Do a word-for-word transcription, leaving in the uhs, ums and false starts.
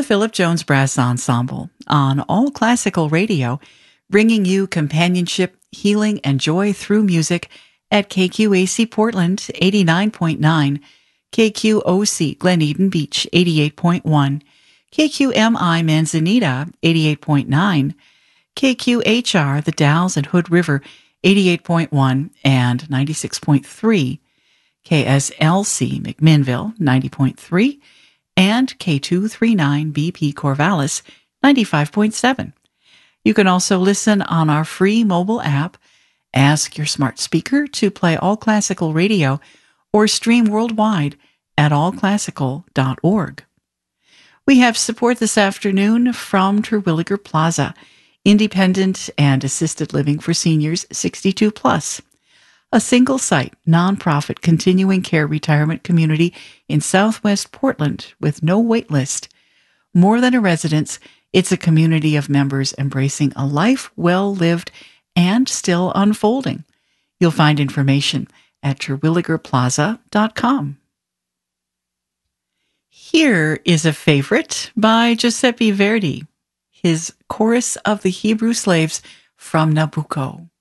Philip Jones Brass Ensemble on All Classical Radio, bringing you companionship, healing, and joy through music at K Q A C Portland eighty-nine point nine, K Q O C Glen Eden Beach eighty-eight point one, K Q M I Manzanita eighty-eight point nine, K Q H R The Dalles and Hood River eighty-eight point one and ninety-six point three, K S L C McMinnville ninety point three, and K two thirty-nine B P Corvallis ninety-five point seven. You can also listen on our free mobile app, ask your smart speaker to play All Classical Radio, or stream worldwide at all classical dot org. We have support this afternoon from Terwilliger Plaza, independent and assisted living for seniors sixty-two plus. A single-site, nonprofit continuing care retirement community in southwest Portland with no wait list. More than a residence, it's a community of members embracing a life well lived and still unfolding. You'll find information at terwilliger plaza dot com. Here is a favorite by Giuseppe Verdi, his Chorus of the Hebrew Slaves from Nabucco.